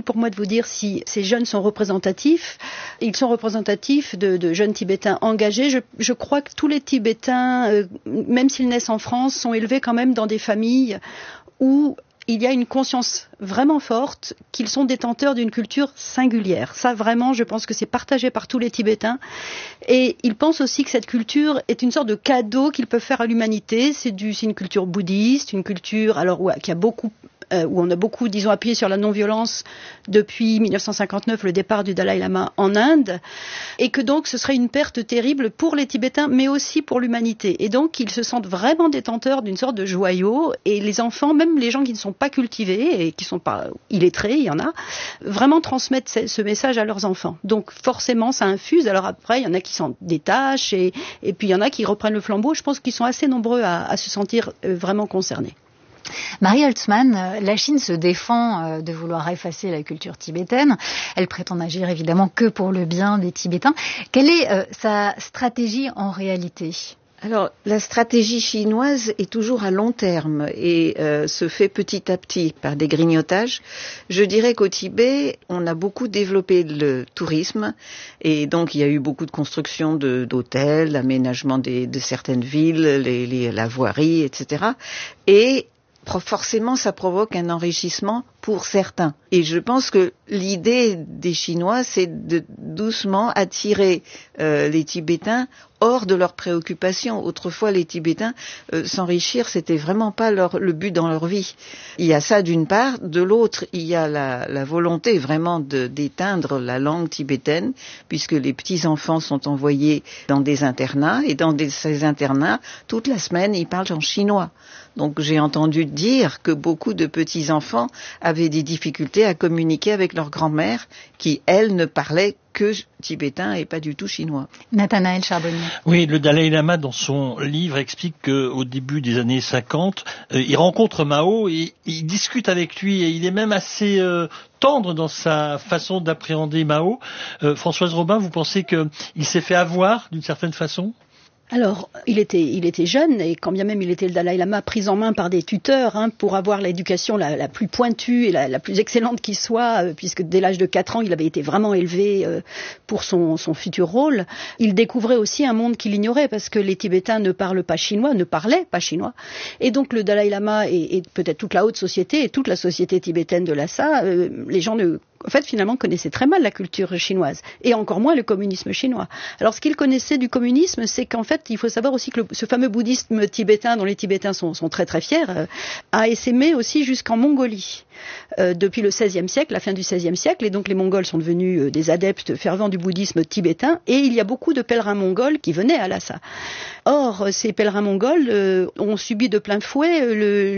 pour moi de vous dire si ces jeunes sont représentatifs. Ils sont représentatifs de jeunes Tibétains engagés. Je crois que tous les Tibétains, même s'ils naissent en France, sont élevés quand même dans des familles où il y a une conscience vraiment forte qu'ils sont détenteurs d'une culture singulière. Ça, vraiment, je pense que c'est partagé par tous les Tibétains. Et ils pensent aussi que cette culture est une sorte de cadeau qu'ils peuvent faire à l'humanité. C'est une culture bouddhiste, une culture qui a beaucoup où on a beaucoup, disons, appuyé sur la non-violence depuis 1959, le départ du Dalai Lama en Inde, et que donc ce serait une perte terrible pour les Tibétains, mais aussi pour l'humanité. Et donc ils se sentent vraiment détenteurs d'une sorte de joyau, et les enfants, même les gens qui ne sont pas cultivés et qui ne sont pas illettrés, il y en a, vraiment transmettent ce message à leurs enfants. Donc forcément, ça infuse. Alors après, il y en a qui s'en détachent, et puis il y en a qui reprennent le flambeau. Je pense qu'ils sont assez nombreux à se sentir vraiment concernés. Marie Holtzman, la Chine se défend de vouloir effacer la culture tibétaine. Elle prétend n'agir évidemment que pour le bien des Tibétains. Quelle est sa stratégie en réalité ? Alors, la stratégie chinoise est toujours à long terme et se fait petit à petit par des grignotages. Je dirais qu'au Tibet, on a beaucoup développé le tourisme et donc il y a eu beaucoup de construction d'hôtels, l'aménagement de certaines villes, la voirie, etc. Et forcément, ça provoque un enrichissement pour certains. Et je pense que l'idée des Chinois, c'est de doucement attirer les Tibétains hors de leurs préoccupations. Autrefois, les Tibétains, s'enrichir, c'était vraiment pas le but dans leur vie. Il y a ça d'une part. De l'autre, il y a la volonté vraiment d'éteindre la langue tibétaine, puisque les petits-enfants sont envoyés dans des internats, et dans ces internats, toute la semaine, ils parlent en chinois. Donc j'ai entendu dire que beaucoup de petits-enfants avaient des difficultés à communiquer avec leur grand-mère, qui, elle, ne parlait que tibétain et pas du tout chinois. Nathanaël Charbonnier. Oui, le Dalai Lama, dans son livre, explique qu'au début des années 50, il rencontre Mao et il discute avec lui et il est même assez tendre dans sa façon d'appréhender Mao. Françoise Robin, vous pensez qu'il s'est fait avoir d'une certaine façon ? Alors, il était jeune, et quand bien même il était le Dalai Lama pris en main par des tuteurs pour avoir l'éducation la plus pointue et la plus excellente qui soit, puisque dès l'âge de 4 ans, il avait été vraiment élevé pour son futur rôle. Il découvrait aussi un monde qu'il ignorait, parce que les Tibétains ne parlaient pas chinois. Et donc le Dalai Lama et peut-être toute la haute société et toute la société tibétaine de Lhasa, les gens finalement connaissaient très mal la culture chinoise, et encore moins le communisme chinois. Alors ce qu'ils connaissaient du communisme, c'est qu'en fait, il faut savoir aussi que ce fameux bouddhisme tibétain, dont les Tibétains sont très très fiers, a essaimé aussi jusqu'en Mongolie. Depuis le XVIe siècle, la fin du XVIe siècle, et donc les Mongols sont devenus des adeptes fervents du bouddhisme tibétain, et il y a beaucoup de pèlerins mongols qui venaient à Lhasa. Or, ces pèlerins mongols ont subi de plein fouet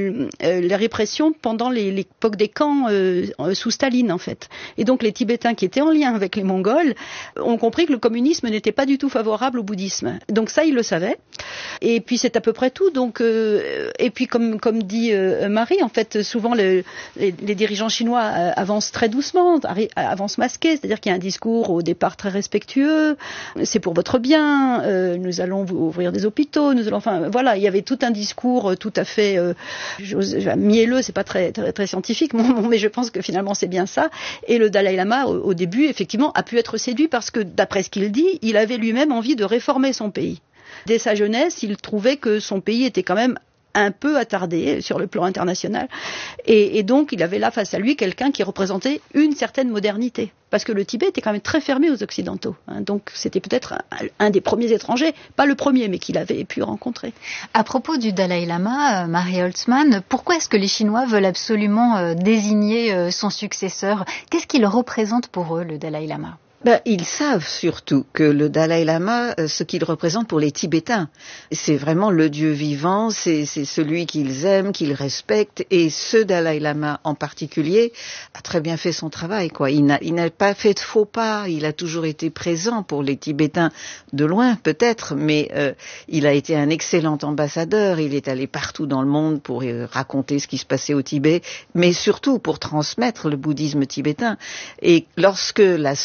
la répression pendant l'époque des camps sous Staline, en fait. Et donc les Tibétains qui étaient en lien avec les Mongols ont compris que le communisme n'était pas du tout favorable au bouddhisme. Donc ça, ils le savaient. Et puis c'est à peu près tout. Donc, et puis comme dit Marie, en fait, souvent les dirigeants chinois avancent très doucement, avancent masqués, c'est-à-dire qu'il y a un discours au départ très respectueux, c'est pour votre bien, nous allons vous ouvrir des hôpitaux, il y avait tout un discours tout à fait mielleux, c'est pas très, très, très scientifique, mais je pense que finalement c'est bien ça. Et le Dalai Lama, au début, effectivement, a pu être séduit parce que, d'après ce qu'il dit, il avait lui-même envie de réformer son pays. Dès sa jeunesse, il trouvait que son pays était quand même un peu attardé sur le plan international. Et donc, il avait là face à lui quelqu'un qui représentait une certaine modernité. Parce que le Tibet était quand même très fermé aux Occidentaux. Donc, c'était peut-être un des premiers étrangers, pas le premier, mais qu'il avait pu rencontrer. À propos du Dalai Lama, Marie Holtzman, pourquoi est-ce que les Chinois veulent absolument désigner son successeur ? Qu'est-ce qu'il représente pour eux, le Dalai Lama ? Ils savent surtout que le Dalai Lama, ce qu'il représente pour les Tibétains, c'est vraiment le Dieu vivant, c'est celui qu'ils aiment, qu'ils respectent, et ce Dalai Lama en particulier a très bien fait son travail, quoi. Il n'a pas fait de faux pas, il a toujours été présent pour les Tibétains, de loin peut-être, mais il a été un excellent ambassadeur, il est allé partout dans le monde pour raconter ce qui se passait au Tibet, mais surtout pour transmettre le bouddhisme tibétain. Et lorsque la sœur du Dalai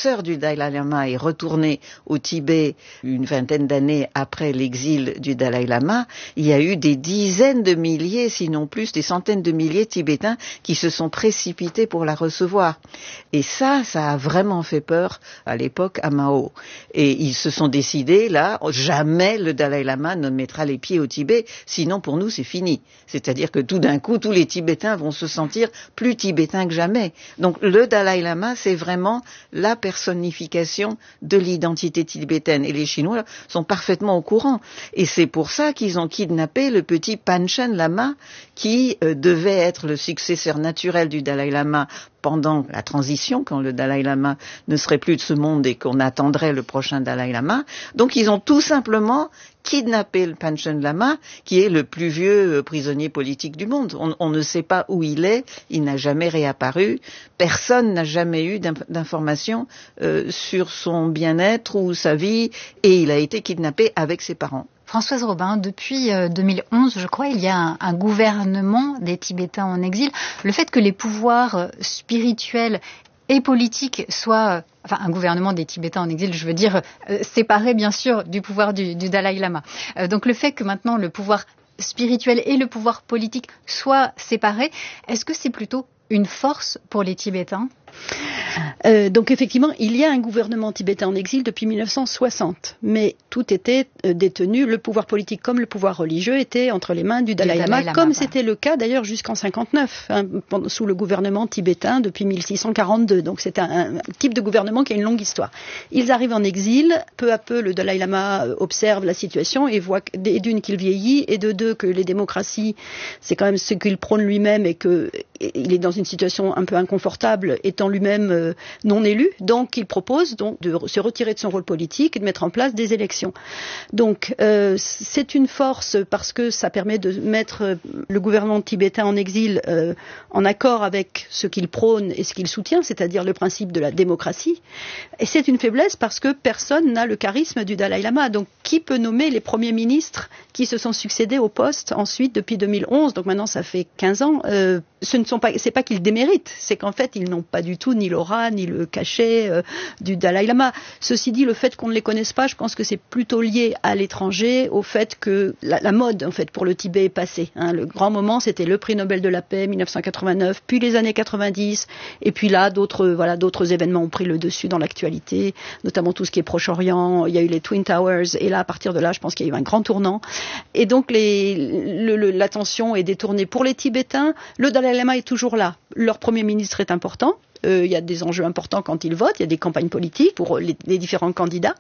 Dalai Lama est retourné au Tibet une vingtaine d'années après l'exil du Dalai Lama, il y a eu des dizaines de milliers, sinon plus, des centaines de milliers de Tibétains qui se sont précipités pour la recevoir. Et ça a vraiment fait peur à l'époque à Mao. Et ils se sont décidés, là, jamais le Dalai Lama ne mettra les pieds au Tibet, sinon pour nous c'est fini. C'est-à-dire que tout d'un coup, tous les Tibétains vont se sentir plus tibétains que jamais. Donc le Dalai Lama, c'est vraiment la personnification de l'identité tibétaine. Et les Chinois sont parfaitement au courant. Et c'est pour ça qu'ils ont kidnappé le petit Panchen Lama, qui devait être le successeur naturel du Dalai Lama pendant la transition, quand le Dalai Lama ne serait plus de ce monde et qu'on attendrait le prochain Dalai Lama. Donc ils ont tout simplement kidnappé le Panchen Lama, qui est le plus vieux prisonnier politique du monde. On ne sait pas où il est, il n'a jamais réapparu, personne n'a jamais eu d'informations sur son bien-être ou sa vie, et il a été kidnappé avec ses parents. Françoise Robin, depuis 2011, je crois, il y a un gouvernement des Tibétains en exil. Le fait que les pouvoirs spirituels et politiques soient, enfin un gouvernement des Tibétains en exil, je veux dire, séparé bien sûr du pouvoir du Dalai Lama. Donc le fait que maintenant le pouvoir spirituel et le pouvoir politique soient séparés, est-ce que c'est plutôt une force pour les Tibétains ? Donc effectivement, il y a un gouvernement tibétain en exil depuis 1960, mais tout était détenu, le pouvoir politique comme le pouvoir religieux était entre les mains du Dalai Lama, comme c'était le cas d'ailleurs jusqu'en 59, sous le gouvernement tibétain depuis 1642. Donc c'est un type de gouvernement qui a une longue histoire. Ils arrivent en exil, peu à peu le Dalai Lama observe la situation et voit d'une qu'il vieillit et de deux que les démocraties, c'est quand même ce qu'il prône lui-même et qu'il est dans une situation un peu inconfortable étant lui-même non élu, donc il propose donc de se retirer de son rôle politique et de mettre en place des élections. Donc c'est une force parce que ça permet de mettre le gouvernement tibétain en exil en accord avec ce qu'il prône et ce qu'il soutient, c'est-à-dire le principe de la démocratie. Et c'est une faiblesse parce que personne n'a le charisme du Dalai Lama. Donc qui peut nommer les premiers ministres qui se sont succédés au poste ensuite depuis 2011, donc maintenant ça fait 15 ans, c'est pas qu'ils déméritent, c'est qu'en fait ils n'ont pas du tout ni l'aura ni le cachet du Dalai Lama. Ceci dit, le fait qu'on ne les connaisse pas, je pense que c'est plutôt lié à l'étranger, au fait que la mode en fait pour le Tibet est passée. Le grand moment, c'était le prix Nobel de la paix 1989, puis les années 90, et puis là d'autres événements ont pris le dessus dans l'actualité, notamment tout ce qui est Proche-Orient. Il y a eu les Twin Towers, et là à partir de là, je pense qu'il y a eu un grand tournant. Et donc l'attention est détournée pour les Tibétains. Le Dalai Lama est toujours là. Leur premier ministre est important. Il y a des enjeux importants quand ils votent, il y a des campagnes politiques pour les différents candidats,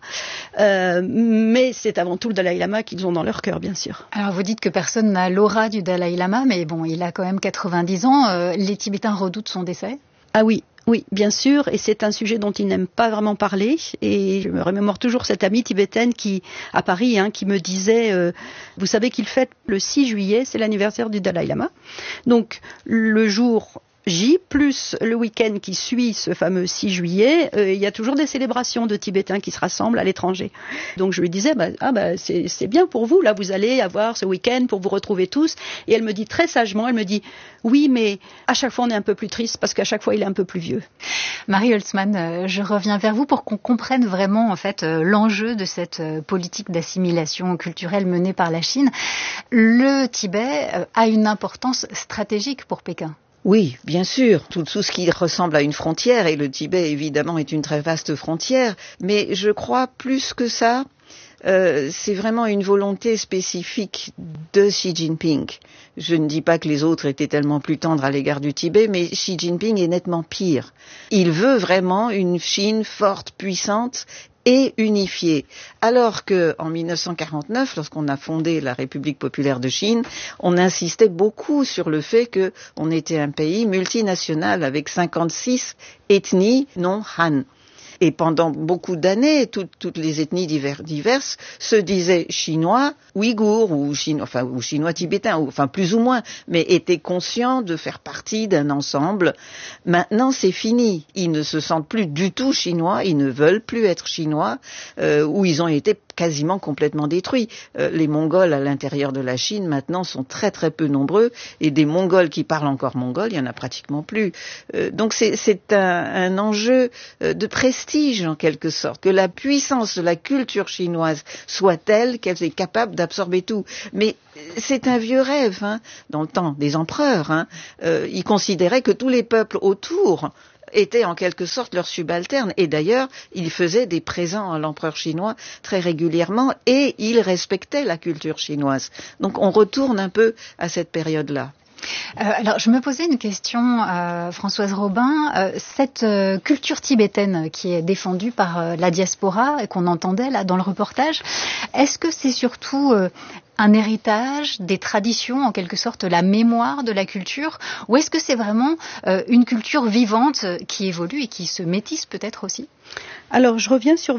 mais c'est avant tout le Dalai Lama qu'ils ont dans leur cœur, bien sûr. Alors vous dites que personne n'a l'aura du Dalai Lama, mais bon, il a quand même 90 ans. Les Tibétains redoutent son décès ? Ah oui. Oui, bien sûr, et c'est un sujet dont il n'aime pas vraiment parler, et je me remémore toujours cette amie tibétaine à Paris, qui me disait, vous savez qu'il fête le 6 juillet, c'est l'anniversaire du Dalai Lama, donc le jour J, plus le week-end qui suit ce fameux 6 juillet, il y a toujours des célébrations de Tibétains qui se rassemblent à l'étranger. Donc je lui disais, c'est bien pour vous, là vous allez avoir ce week-end pour vous retrouver tous. Et elle me dit très sagement, oui, mais à chaque fois on est un peu plus triste parce qu'à chaque fois il est un peu plus vieux. Marie Holtzman, je reviens vers vous pour qu'on comprenne vraiment en fait l'enjeu de cette politique d'assimilation culturelle menée par la Chine. Le Tibet a une importance stratégique pour Pékin. Oui, bien sûr, tout ce qui ressemble à une frontière, et le Tibet évidemment est une très vaste frontière, mais je crois plus que ça, c'est vraiment une volonté spécifique de Xi Jinping. Je ne dis pas que les autres étaient tellement plus tendres à l'égard du Tibet, mais Xi Jinping est nettement pire. Il veut vraiment une Chine forte, puissante et unifiée. Alors que, en 1949, lorsqu'on a fondé la République populaire de Chine, on insistait beaucoup sur le fait qu'on était un pays multinational avec 56 ethnies non Han. Et pendant beaucoup d'années, toutes les ethnies diverses se disaient chinois, ouïghours ou chinois tibétains, enfin plus ou moins, mais étaient conscients de faire partie d'un ensemble. Maintenant, c'est fini. Ils ne se sentent plus du tout chinois, ils ne veulent plus être chinois, ou ils ont été quasiment complètement détruit. Les Mongols à l'intérieur de la Chine maintenant sont très très peu nombreux, et des Mongols qui parlent encore mongol, il y en a pratiquement plus. Donc c'est un enjeu de prestige en quelque sorte, que la puissance de la culture chinoise soit telle qu'elle est capable d'absorber tout. Mais c'est un vieux rêve, hein, dans le temps des empereurs. Hein. Ils considéraient que tous les peuples autour étaient en quelque sorte leurs subalternes. Et d'ailleurs, ils faisaient des présents à l'empereur chinois très régulièrement, et ils respectaient la culture chinoise. Donc on retourne un peu à cette période-là. Alors, je me posais une question, Françoise Robin. Cette culture tibétaine qui est défendue par la diaspora et qu'on entendait là dans le reportage, est-ce que c'est surtout un héritage, des traditions, en quelque sorte la mémoire de la culture, ou est-ce que c'est vraiment une culture vivante qui évolue et qui se métisse peut-être aussi ? Alors, je reviens sur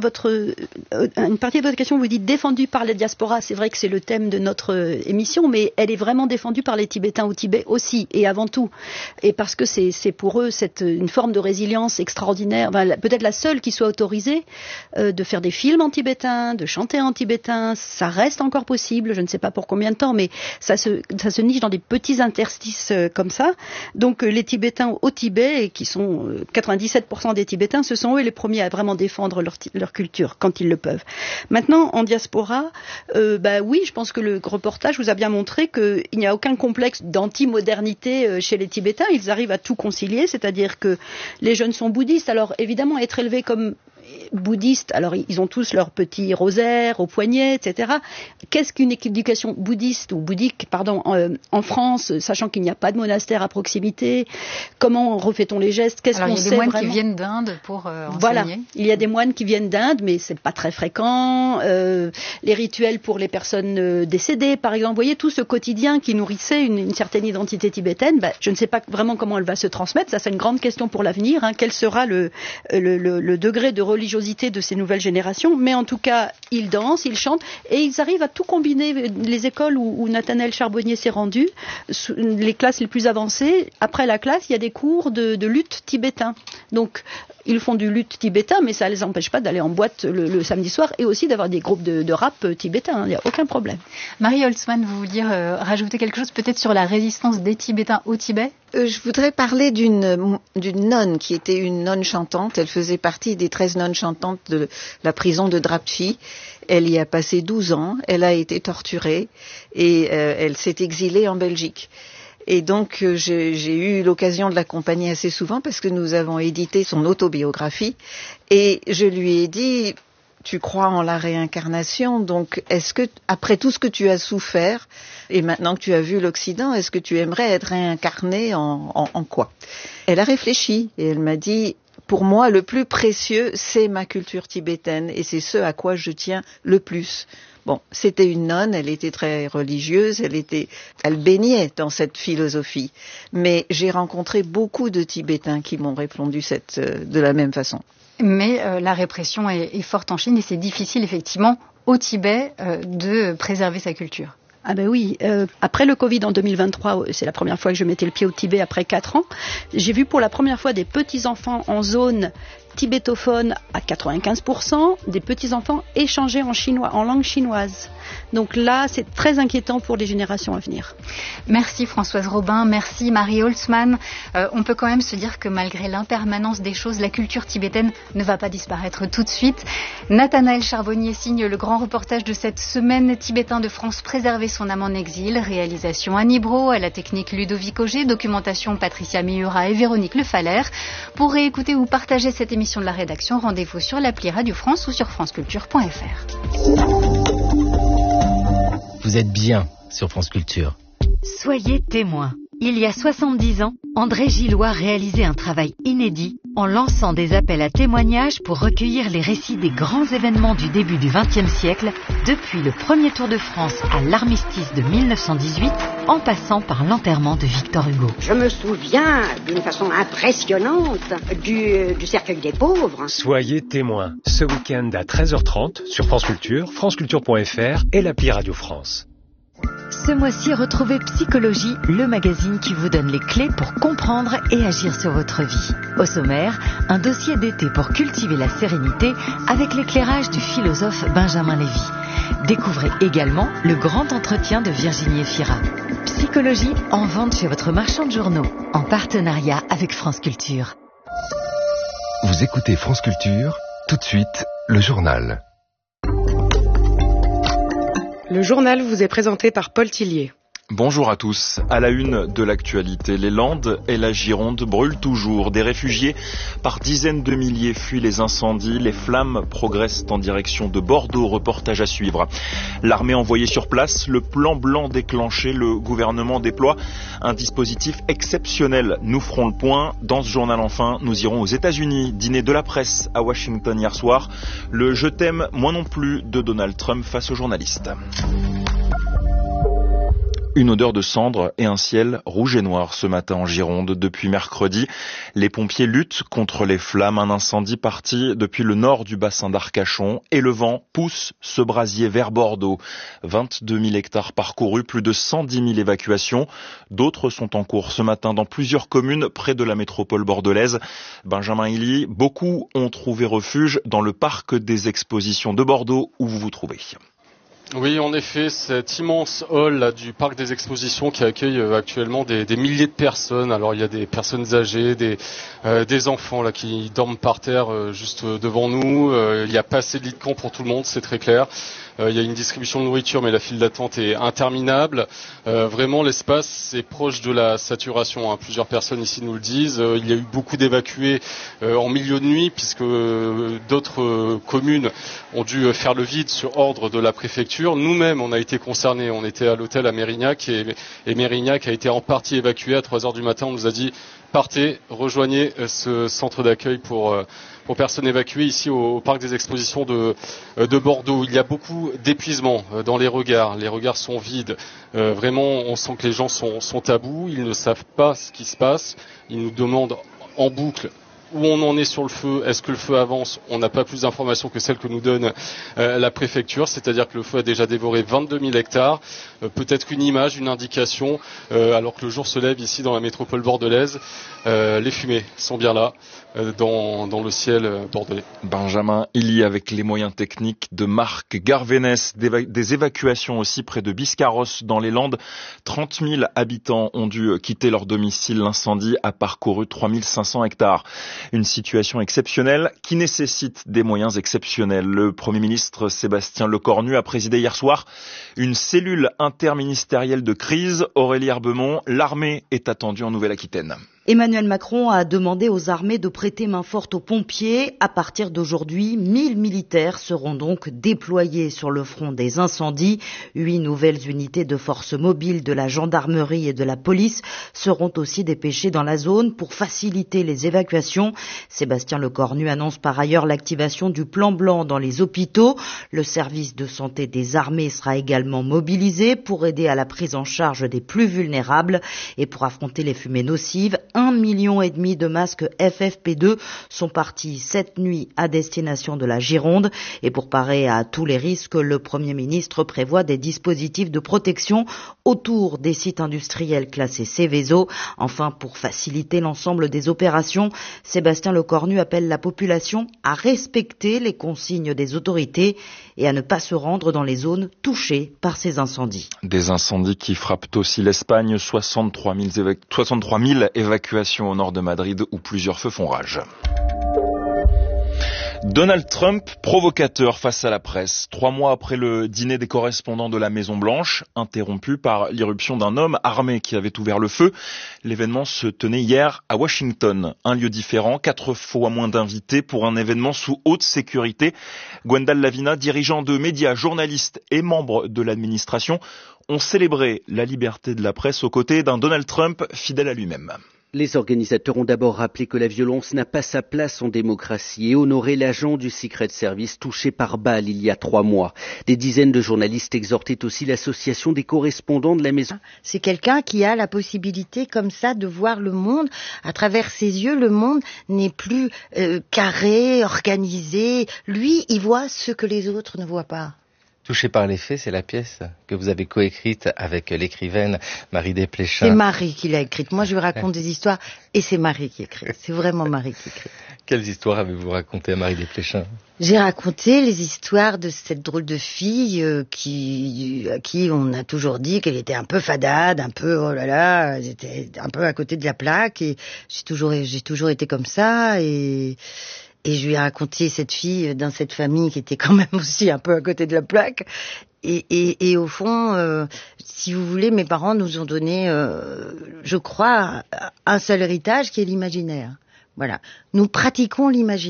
une partie de votre question. Vous dites défendue par la diaspora. C'est vrai que c'est le thème de notre émission, mais elle est vraiment défendue par les Tibétains au Tibet aussi, et avant tout. Et parce que c'est pour eux une forme de résilience extraordinaire, peut-être la seule qui soit autorisée, de faire des films en tibétain, de chanter en tibétain. Ça reste encore possible, je ne sais pas pour combien de temps, mais ça se niche dans des petits interstices comme ça. Donc les Tibétains au Tibet, qui sont 97% des Tibétains, ce sont eux les premiers à vraiment défendre leur culture quand ils le peuvent. Maintenant, en diaspora, oui, je pense que le reportage vous a bien montré qu'il n'y a aucun complexe d'anti-modernité chez les Tibétains. Ils arrivent à tout concilier, c'est-à-dire que les jeunes sont bouddhistes. Alors évidemment, être élevés comme bouddhistes, alors ils ont tous leur petit rosaire au poignet, etc. Qu'est-ce qu'une éducation bouddhiste ou bouddhique, en France, sachant qu'il n'y a pas de monastère à proximité? Comment refait-on les gestes? Qu'est-ce qu'on sait vraiment? Il y a des moines qui viennent d'Inde pour enseigner. Voilà, il y a des moines qui viennent d'Inde, mais c'est pas très fréquent. Les rituels pour les personnes décédées, par exemple, vous voyez, tout ce quotidien qui nourrissait une certaine identité tibétaine, je ne sais pas vraiment comment elle va se transmettre. Ça, c'est une grande question pour l'avenir. Hein. Quel sera le degré de religiosité de ces nouvelles générations? Mais en tout cas, ils dansent, ils chantent, et ils arrivent à tout combiner. Les écoles où Nathanaël Charbonnier s'est rendu, les classes les plus avancées, après la classe, il y a des cours de lutte tibétain. Donc, ils font du lutte tibétain, mais ça ne les empêche pas d'aller en boîte le samedi soir, et aussi d'avoir des groupes de rap tibétain. Il n'y a aucun problème. Marie Holtzmann, vous vouliez rajouter quelque chose peut-être sur la résistance des Tibétains au Tibet? Je voudrais parler d'une nonne qui était une nonne chantante. Elle faisait partie des 13 nonnes chantantes de la prison de Drapchi. Elle y a passé 12 ans. Elle a été torturée et elle s'est exilée en Belgique. Et donc j'ai eu l'occasion de l'accompagner assez souvent parce que nous avons édité son autobiographie, et je lui ai dit: tu crois en la réincarnation, donc est-ce que, après tout ce que tu as souffert, et maintenant que tu as vu l'Occident, est-ce que tu aimerais être réincarné en quoi? Elle a réfléchi et elle m'a dit: pour moi, le plus précieux, c'est ma culture tibétaine, et c'est ce à quoi je tiens le plus. Bon, c'était une nonne, elle était très religieuse, elle baignait dans cette philosophie. Mais j'ai rencontré beaucoup de Tibétains qui m'ont répondu de la même façon. Mais la répression est forte en Chine, et c'est difficile effectivement au Tibet de préserver sa culture. Ah ben oui, après le Covid en 2023, c'est la première fois que je mettais le pied au Tibet après 4 ans, j'ai vu pour la première fois des petits-enfants en zone tibétophone à 95%, des petits-enfants échanger en chinois, en langue chinoise. Donc là, c'est très inquiétant pour les générations à venir. Merci Françoise Robin, merci Marie Holtzmann. On peut quand même se dire que malgré l'impermanence des choses, la culture tibétaine ne va pas disparaître tout de suite. Nathanaël Charbonnier signe le grand reportage de cette semaine tibétain de France, préserver son âme en exil. Réalisation Annie Brault, à la technique Ludovic Auger, documentation Patricia Miura et Véronique Le Faller. Pour réécouter ou partager cette émission de la rédaction, rendez-vous sur l'appli Radio France ou sur franceculture.fr. Vous êtes bien sur France Culture. Soyez témoins. Il y a 70 ans, André Gillois réalisait un travail inédit en lançant des appels à témoignages pour recueillir les récits des grands événements du début du XXe siècle, depuis le premier Tour de France à l'armistice de 1918, en passant par l'enterrement de Victor Hugo. Je me souviens d'une façon impressionnante du cercueil des pauvres. Soyez témoins, ce week-end à 13h30 sur France Culture, franceculture.fr et l'appli Radio France. Ce mois-ci, retrouvez Psychologie, le magazine qui vous donne les clés pour comprendre et agir sur votre vie. Au sommaire, un dossier d'été pour cultiver la sérénité avec l'éclairage du philosophe Benjamin Lévy. Découvrez également le grand entretien de Virginie Efira. Psychologie en vente chez votre marchand de journaux, en partenariat avec France Culture. Vous écoutez France Culture, tout de suite, le journal. Le journal vous est présenté par Paul Tillier. Bonjour à tous. À la une de l'actualité, les Landes et la Gironde brûlent toujours. Des réfugiés par dizaines de milliers fuient les incendies. Les flammes progressent en direction de Bordeaux. Reportage à suivre. L'armée envoyée sur place, le plan blanc déclenché, le gouvernement déploie un dispositif exceptionnel. Nous ferons le point. Dans ce journal enfin, nous irons aux États-Unis. Dîner de la presse à Washington hier soir. Le « Je t'aime, moi non plus » de Donald Trump face aux journalistes. Une odeur de cendre et un ciel rouge et noir ce matin en Gironde. Depuis mercredi, les pompiers luttent contre les flammes. Un incendie parti depuis le nord du bassin d'Arcachon et le vent pousse ce brasier vers Bordeaux. 22 000 hectares parcourus, plus de 110 000 évacuations. D'autres sont en cours ce matin dans plusieurs communes près de la métropole bordelaise. Benjamin Hilly, beaucoup ont trouvé refuge dans le parc des expositions de Bordeaux où vous vous trouvez. Oui, en effet, cet immense hall là, du parc des expositions qui accueille actuellement des milliers de personnes. Alors il y a des personnes âgées, des enfants là qui dorment par terre juste devant nous. Il n'y a pas assez de lits de camp pour tout le monde, c'est très clair. Il y a une distribution de nourriture, mais la file d'attente est interminable. Vraiment, l'espace est proche de la saturation. Plusieurs personnes ici nous le disent. Il y a eu beaucoup d'évacués en milieu de nuit, puisque d'autres communes ont dû faire le vide sur ordre de la préfecture. Nous-mêmes, on a été concernés. On était à l'hôtel à Mérignac et Mérignac a été en partie évacué à 3h du matin. On nous a dit partez, rejoignez ce centre d'accueil pour personnes évacuées ici au parc des expositions de Bordeaux. Il y a beaucoup d'épuisement dans les regards. Les regards sont vides. Vraiment, on sent que les gens sont à bout. Ils ne savent pas ce qui se passe. Ils nous demandent en boucle où on en est sur le feu. Est-ce que le feu avance? On n'a pas plus d'informations que celles que nous donne la préfecture, c'est-à-dire que le feu a déjà dévoré 22 000 hectares. Peut-être une image, une indication, alors que le jour se lève ici dans la métropole bordelaise. Les fumées sont bien là, dans le ciel bordelais. Benjamin Hilly avec les moyens techniques de Marc Garvénès. Des évacuations aussi près de Biscarrosse dans les Landes. 30 000 habitants ont dû quitter leur domicile. L'incendie a parcouru 3 500 hectares. Une situation exceptionnelle qui nécessite des moyens exceptionnels. Le Premier ministre Sébastien Lecornu a présidé hier soir une cellule interministérielle de crise. Aurélie Herbemont, l'armée est attendue en Nouvelle-Aquitaine. Emmanuel Macron a demandé aux armées de prêter main forte aux pompiers. À partir d'aujourd'hui, 1000 militaires seront donc déployés sur le front des incendies. 8 nouvelles unités de forces mobiles de la gendarmerie et de la police seront aussi dépêchées dans la zone pour faciliter les évacuations. Sébastien Lecornu annonce par ailleurs l'activation du plan blanc dans les hôpitaux. Le service de santé des armées sera également mobilisé pour aider à la prise en charge des plus vulnérables et pour affronter les fumées nocives. 1,5 million de masques FFP2 sont partis cette nuit à destination de la Gironde. Et pour parer à tous les risques, le Premier ministre prévoit des dispositifs de protection autour des sites industriels classés Seveso. Enfin, pour faciliter l'ensemble des opérations, Sébastien Lecornu appelle la population à respecter les consignes des autorités et à ne pas se rendre dans les zones touchées par ces incendies. Des incendies qui frappent aussi l'Espagne, 63 000 évacuations au nord de Madrid où plusieurs feux font rage. Donald Trump, provocateur face à la presse. 3 mois après le dîner des correspondants de la Maison-Blanche, interrompu par l'irruption d'un homme armé qui avait ouvert le feu, l'événement se tenait hier à Washington. Un lieu différent, 4 fois moins d'invités pour un événement sous haute sécurité. Gwendal Lavina, dirigeant de médias, journaliste et membre de l'administration, ont célébré la liberté de la presse aux côtés d'un Donald Trump fidèle à lui-même. Les organisateurs ont d'abord rappelé que la violence n'a pas sa place en démocratie et honoré l'agent du Secret Service touché par balle il y a 3 mois. Des dizaines de journalistes exhortaient aussi l'association des correspondants de la Maison. C'est quelqu'un qui a la possibilité comme ça de voir le monde à travers ses yeux. Le monde n'est plus carré, organisé. Lui, il voit ce que les autres ne voient pas. Touché par les faits, c'est la pièce que vous avez coécrite avec l'écrivaine Marie Desplechin. C'est Marie qui l'a écrite. Moi, je lui raconte des histoires et c'est Marie qui écrit. C'est vraiment Marie qui écrit. Quelles histoires avez-vous racontées à Marie Desplechin? J'ai raconté les histoires de cette drôle de fille à qui on a toujours dit qu'elle était un peu fadade, un peu oh là là, elle était un peu à côté de la plaque. Et j'ai toujours été comme ça et je lui ai raconté cette fille dans cette famille qui était quand même aussi un peu à côté de la plaque. Et au fond, si vous voulez, mes parents nous ont donné, je crois, un seul héritage qui est l'imaginaire. Voilà. Nous pratiquons l'imaginaire.